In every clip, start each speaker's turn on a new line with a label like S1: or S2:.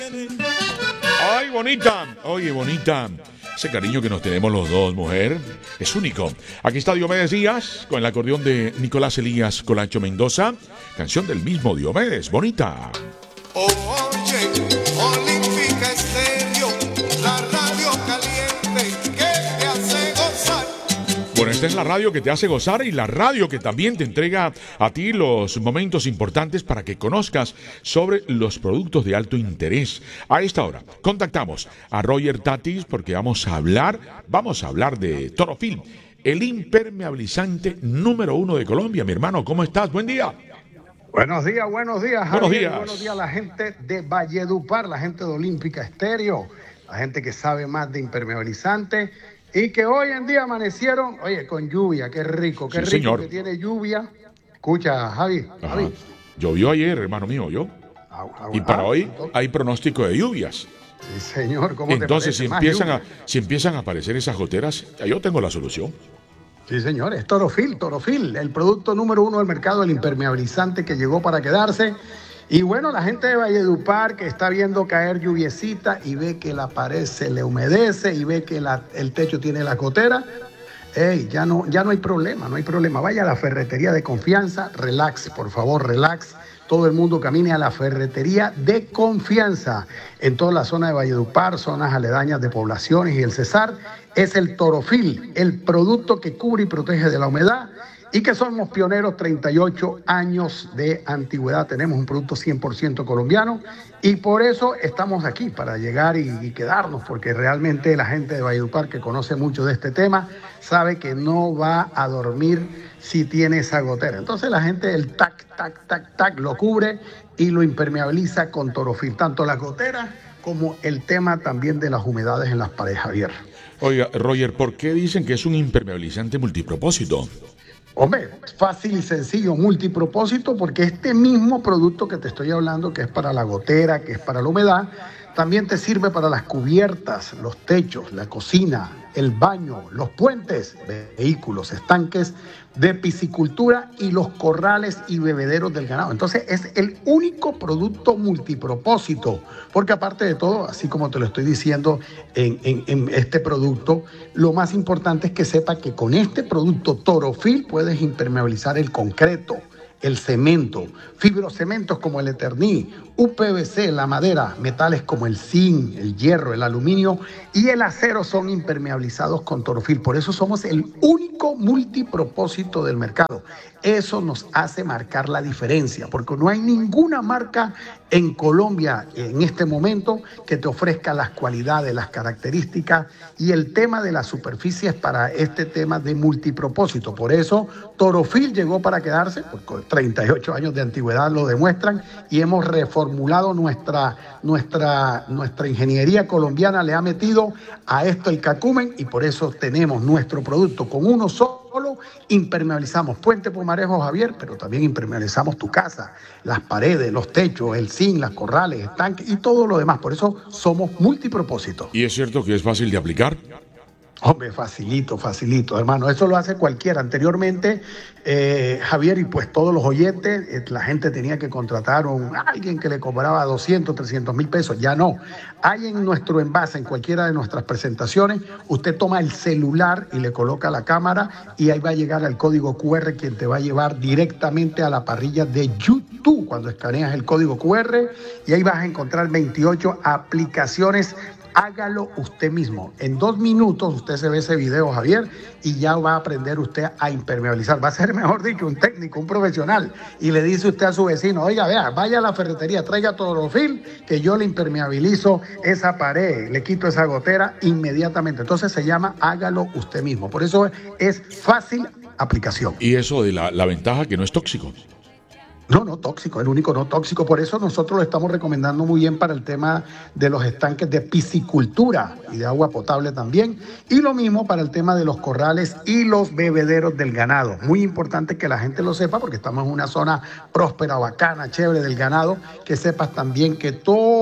S1: Ay, bonita. Oye, bonita. Ese cariño que nos tenemos los dos, mujer, es único. Aquí está Diomedes Díaz con el acordeón de Nicolás Elías Colacho Mendoza. Canción del mismo Diomedes, bonita.
S2: Oye, Olímpica Estéreo, la radio caliente que te hace gozar.
S1: Bueno, esta es la radio que te hace gozar y la radio que también te entrega a ti los momentos importantes para que conozcas sobre los productos de alto interés. A esta hora contactamos a Roger Tatis porque vamos a hablar de Torofil, el impermeabilizante número 1 de Colombia. Mi hermano, ¿cómo estás? Buen día.
S3: Buenos días, Javier.
S1: Buenos días.
S3: Buenos días a la gente de Valledupar, la gente de Olímpica Estéreo, la gente que sabe más de impermeabilizante y que hoy en día amanecieron, oye, con lluvia. Qué rico
S1: Sí, señor.
S3: que tiene lluvia. Escucha, Javi.
S1: Ajá. Llovió ayer, hermano mío, yo. Y para hoy hay pronóstico de lluvias.
S3: Sí, señor. ¿Cómo
S1: Entonces,
S3: te parece?
S1: si empiezan a aparecer esas goteras, ya yo tengo la solución.
S3: Sí, señor, es Torofil, el producto número 1 del mercado, el impermeabilizante que llegó para quedarse. Y bueno, la gente de Valledupar que está viendo caer lluviecita y ve que la pared se le humedece y ve que el techo tiene la gotera, ya no hay problema. Vaya a la ferretería de confianza, relax, por favor, relax. Todo el mundo camine a la ferretería de confianza en toda la zona de Valledupar, zonas aledañas de poblaciones y el Cesar. Es el Torofil, el producto que cubre y protege de la humedad y que somos pioneros, 38 años de antigüedad. Tenemos un producto 100% colombiano y por eso estamos aquí, para llegar y quedarnos, porque realmente la gente de Valledupar que conoce mucho de este tema sabe que no va a dormir si tiene esa gotera. Entonces la gente del tac lo cubre y lo impermeabiliza con Torofil, tanto las goteras como el tema también de las humedades en las paredes, Javier.
S1: Oiga, Roger, ¿por qué dicen que es un impermeabilizante multipropósito?
S3: Hombre, fácil y sencillo, multipropósito, porque este mismo producto que te estoy hablando, que es para la gotera, que es para la humedad, también te sirve para las cubiertas, los techos, la cocina, el baño, los puentes, vehículos, estanques de piscicultura y los corrales y bebederos del ganado. Entonces es el único producto multipropósito, porque aparte de todo, así como te lo estoy diciendo en este producto, lo más importante es que sepa que con este producto Torofil puedes impermeabilizar el concreto, el cemento, fibrocementos como el Eterní, UPVC, la madera, metales como el zinc, el hierro, el aluminio y el acero son impermeabilizados con Torofil. Por eso somos el único multipropósito del mercado. Eso nos hace marcar la diferencia, porque no hay ninguna marca en Colombia en este momento que te ofrezca las cualidades, las características y el tema de las superficies para este tema de multipropósito. Por eso Torofil llegó para quedarse, porque 38 años de antigüedad lo demuestran, y hemos reformulado nuestra ingeniería colombiana, le ha metido a esto el cacumen, y por eso tenemos nuestro producto con uno solo. Impermeabilizamos Puente Pumarejo, Javier, pero también impermeabilizamos tu casa, las paredes, los techos, el zinc, las corrales, estanques y todo lo demás. Por eso somos multipropósito.
S1: ¿Y es cierto que es fácil de aplicar?
S3: Hombre, facilito, hermano. Eso lo hace cualquiera. Anteriormente, Javier, y pues todos los oyentes, la gente tenía que contratar a alguien que le cobraba 200, 300 mil pesos. Ya no. Hay en nuestro envase, en cualquiera de nuestras presentaciones, usted toma el celular y le coloca la cámara y ahí va a llegar al código QR, quien te va a llevar directamente a la parrilla de YouTube cuando escaneas el código QR, y ahí vas a encontrar 28 aplicaciones. Hágalo usted mismo. En 2 minutos usted se ve ese video, Javier, y ya va a aprender usted a impermeabilizar. Va a ser mejor dicho un técnico, un profesional. Y le dice usted a su vecino, oiga, vea, vaya a la ferretería, traiga Torofil, que yo le impermeabilizo esa pared, le quito esa gotera inmediatamente. Entonces se llama hágalo usted mismo. Por eso es fácil aplicación.
S1: Y eso de la ventaja que no es tóxico.
S3: No tóxico, el único no tóxico. Por eso nosotros lo estamos recomendando muy bien para el tema de los estanques de piscicultura y de agua potable también. Y lo mismo para el tema de los corrales y los bebederos del ganado. Muy importante que la gente lo sepa, porque estamos en una zona próspera, bacana, chévere del ganado. Que sepas también que todo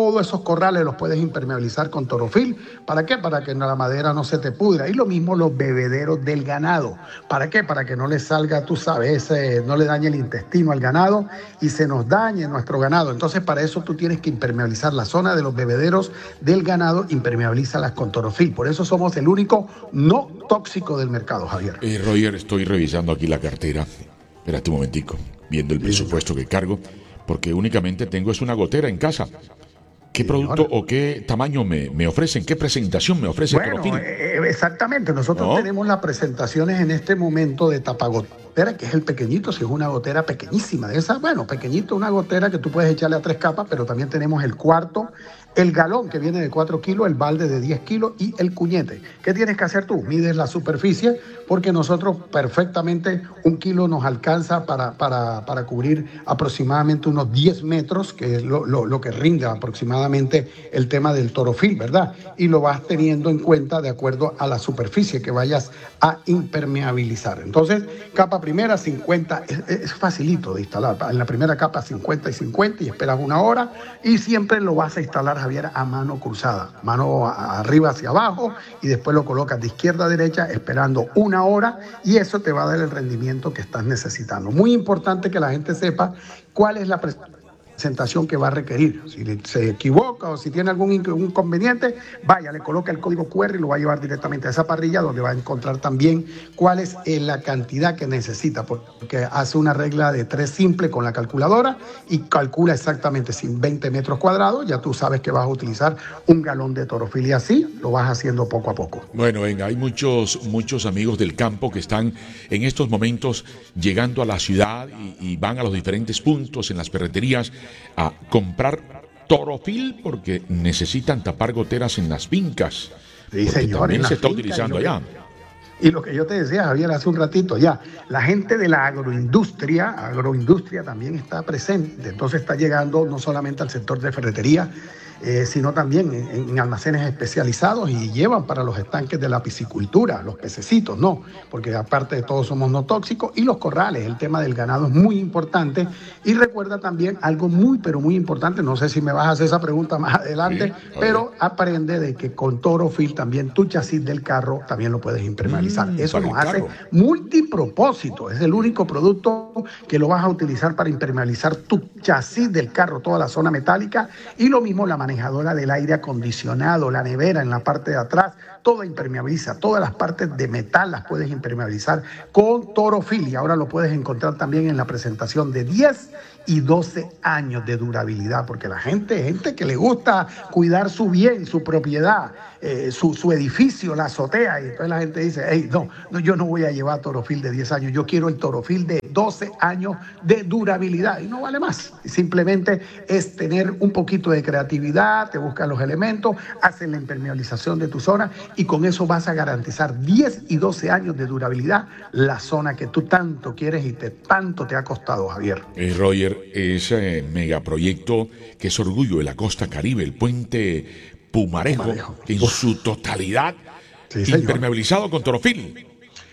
S3: todos esos corrales los puedes impermeabilizar con Torofil. ¿Para qué? Para que la madera no se te pudra. Y lo mismo los bebederos del ganado. ¿Para qué? Para que no le salga, tú sabes, no le dañe el intestino al ganado y se nos dañe nuestro ganado. Entonces, para eso tú tienes que impermeabilizar la zona de los bebederos del ganado, impermeabilízalas con Torofil. Por eso somos el único no tóxico del mercado, Javier.
S1: Roger, estoy revisando aquí la cartera. Espérate un momentico, viendo el presupuesto que cargo, porque únicamente tengo es una gotera en casa. ¿Qué producto o qué tamaño me ofrecen? ¿Qué presentación me ofrece Torofil?
S3: Exactamente. Nosotros tenemos las presentaciones en este momento de tapagotera, que es el pequeñito, si es una gotera pequeñísima. De esa, bueno, pequeñito, una gotera que tú puedes echarle a 3 capas, pero también tenemos el cuarto, el galón que viene de 4 kilos, el balde de 10 kilos y el cuñete. ¿Qué tienes que hacer tú? Mides la superficie, porque nosotros perfectamente 1 kilo nos alcanza para cubrir aproximadamente unos 10 metros, que es lo que rinde aproximadamente el tema del Torofil, ¿verdad? Y lo vas teniendo en cuenta de acuerdo a la superficie que vayas a impermeabilizar. Entonces, capa primera, 50, es facilito de instalar. En la primera capa 50 y 50 y esperas 1 hora y siempre lo vas a instalar, Javier, a mano cruzada, mano arriba hacia abajo, y después lo colocas de izquierda a derecha esperando 1 hora, y eso te va a dar el rendimiento que estás necesitando. Muy importante que la gente sepa cuál es la presentación que va a requerir. Si se equivoca o si tiene algún inconveniente, vaya, le coloca el código QR y lo va a llevar directamente a esa parrilla, donde va a encontrar también cuál es la cantidad que necesita, porque hace una regla de 3 simple con la calculadora y calcula exactamente sin 20 metros cuadrados. Ya tú sabes que vas a utilizar 1 galón de Torofil, y así lo vas haciendo poco a poco.
S1: Bueno, venga, hay muchos amigos del campo que están en estos momentos llegando a la ciudad y van a los diferentes puntos en las ferreterías a comprar Torofil porque necesitan tapar goteras en las fincas.
S3: Sí, señor,
S1: también se está utilizando allá.
S3: Y lo que yo te decía, Javier, hace un ratito ya, la gente de la agroindustria también está presente. Entonces está llegando no solamente al sector de ferretería, sino también en almacenes especializados, y llevan para los estanques de la piscicultura, los pececitos, ¿no? Porque aparte de todo somos no tóxicos. Y los corrales, el tema del ganado es muy importante. Y recuerda también algo muy, pero muy importante, no sé si me vas a hacer esa pregunta más adelante, pero aprende de que con Torofil también tu chasis del carro también lo puedes impermeabilizar. Eso nos hace multipropósito. Es el único producto que lo vas a utilizar para impermeabilizar tu chasis del carro, toda la zona metálica, y lo mismo la manejadora del aire acondicionado, la nevera en la parte de atrás, toda impermeabiliza, todas las partes de metal las puedes impermeabilizar con Torofil, y ahora lo puedes encontrar también en la presentación de 10 y 12 años de durabilidad, porque la gente que le gusta cuidar su bien, su propiedad, su edificio, la azotea, y entonces la gente dice, hey, no, yo no voy a llevar Torofil de 10 años, yo quiero el Torofil de 12 años de durabilidad, y no vale más. Simplemente es tener un poquito de creatividad, te buscas los elementos, haces la impermeabilización de tu zona, y con eso vas a garantizar 10 y 12 años de durabilidad la zona que tú tanto quieres y tanto te ha costado, Javier.
S1: Roger, ese megaproyecto que es orgullo de la costa Caribe, el puente Pumarejo. En su totalidad, sí, impermeabilizado con Torofil.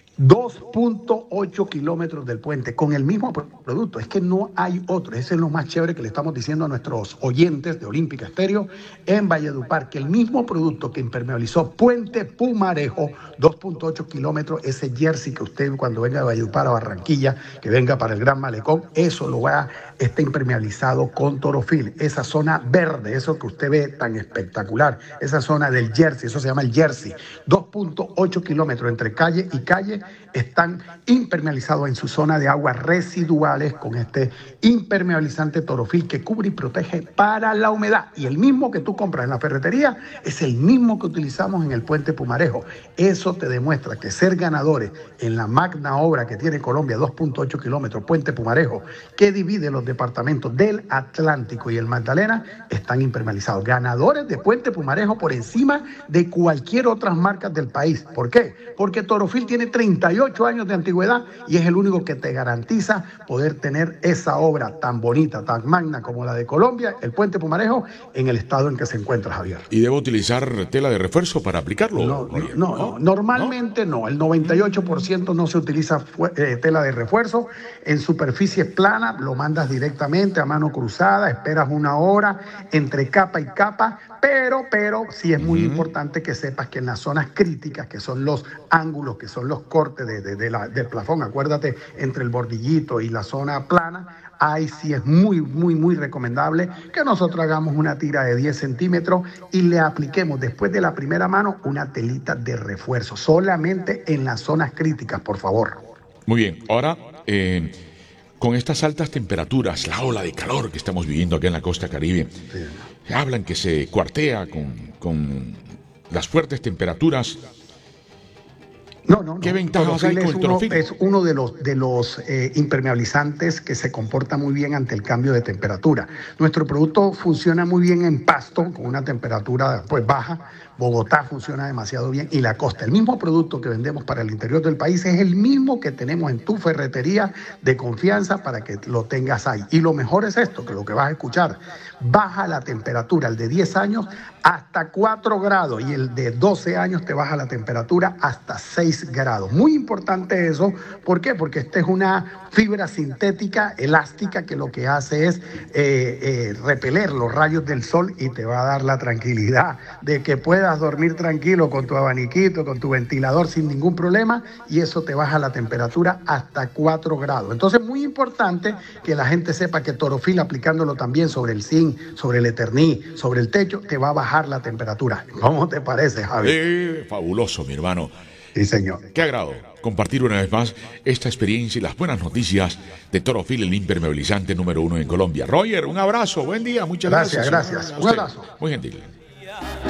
S3: 2.8 kilómetros del puente con el mismo producto. Es que no hay otro. Ese es lo más chévere que le estamos diciendo a nuestros oyentes de Olímpica Estéreo en Valledupar, que el mismo producto que impermeabilizó Puente Pumarejo, 2.8 kilómetros, ese jersey que usted cuando venga de Valledupar a Barranquilla, que venga para el Gran Malecón, eso lo va a estar impermeabilizado con Torofil. Esa zona verde, eso que usted ve tan espectacular, esa zona del jersey, eso se llama el jersey. 2.8 kilómetros entre calle y calle están impermeabilizados en su zona de aguas residuales con este impermeabilizante Torofil que cubre y protege para la humedad. Y el mismo que tú compras en la ferretería es el mismo que utilizamos en el Puente Pumarejo. Eso te demuestra que ser ganadores en la magna obra que tiene Colombia, 2.8 kilómetros, Puente Pumarejo, que divide los departamentos del Atlántico y el Magdalena, están impermeabilizados. Ganadores de Puente Pumarejo por encima de cualquier otra marca del país. ¿Por qué? Porque Torofil tiene 38 98 años de antigüedad y es el único que te garantiza poder tener esa obra tan bonita, tan magna como la de Colombia, el Puente Pumarejo, en el estado en que se encuentra, Javier.
S1: ¿Y debo utilizar tela de refuerzo para aplicarlo?
S3: No, normalmente no. El 98% no se utiliza tela de refuerzo. En superficie plana lo mandas directamente a mano cruzada, esperas una hora entre capa y capa, pero sí es muy importante que sepas que en las zonas críticas, que son los ángulos, que son los cortes del plafón, acuérdate, entre el bordillito y la zona plana, ahí sí es muy recomendable que nosotros hagamos una tira de 10 centímetros y le apliquemos después de la primera mano una telita de refuerzo, solamente en las zonas críticas, por favor.
S1: Muy bien, ahora con estas altas temperaturas, la ola de calor que estamos viviendo acá en la costa Caribe, hablan que se cuartea con las fuertes temperaturas.
S3: No.
S1: ¿Qué ventajas hay con el Torofil?
S3: Es uno de los impermeabilizantes que se comporta muy bien ante el cambio de temperatura. Nuestro producto funciona muy bien en Pasto, con una temperatura pues baja. Bogotá funciona demasiado bien y la costa. El mismo producto que vendemos para el interior del país es el mismo que tenemos en tu ferretería de confianza para que lo tengas ahí. Y lo mejor es esto, que lo que vas a escuchar, baja la temperatura, el de 10 años hasta 4 grados y el de 12 años te baja la temperatura hasta 6 grados. Muy importante eso, ¿por qué? Porque esta es una fibra sintética, elástica, que lo que hace es repeler los rayos del sol y te va a dar la tranquilidad de que puedas dormir tranquilo con tu abaniquito, con tu ventilador sin ningún problema y eso te baja la temperatura hasta 4 grados. Entonces, muy importante que la gente sepa que Torofil, aplicándolo también sobre el zinc, sobre el Eterní, sobre el techo, te va a bajar la temperatura. ¿Cómo te parece, Javi?
S1: Fabuloso, mi hermano.
S3: Sí, señor.
S1: Qué agrado compartir una vez más esta experiencia y las buenas noticias de Torofil, el impermeabilizante número 1 en Colombia. Roger, un abrazo, buen día, muchas gracias.
S3: Gracias. Un abrazo.
S1: Muy gentil.